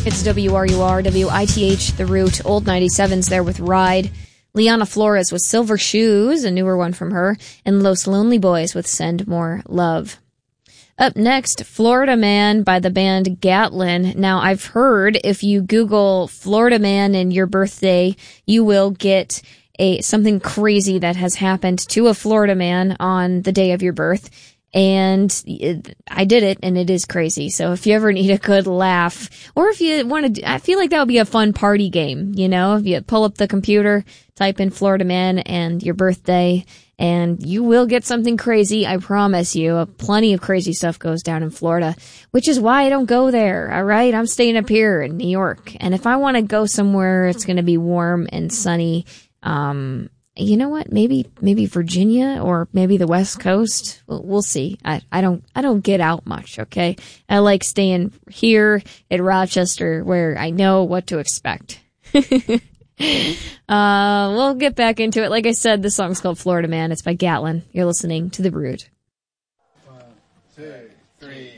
It's WRUR, WITH, The Root, Old 97's there with Ride. Liana Flores with Silver Shoes, a newer one from her. And Los Lonely Boys with Send More Love. Up next, Florida Man by the band Gatlin. Now, I've heard if you Google Florida Man and your birthday, you will get something crazy that has happened to a Florida man on the day of your birth. And I did it, and it is crazy. So if you ever need a good laugh, or if you want to, I feel like that would be a fun party game, you know? If you pull up the computer, type in Florida Man and your birthday, and you will get something crazy, I promise you. Plenty of crazy stuff goes down in Florida, which is why I don't go there, all right? I'm staying up here in New York. And if I want to go somewhere, it's going to be warm and sunny. You know what? Maybe Virginia or maybe the West Coast. We'll see. I don't get out much, okay? I like staying here at Rochester where I know what to expect. We'll get back into it. Like I said, this song's called Florida Man. It's by Gatlin. You're listening to The Brood. 1, 2, 3.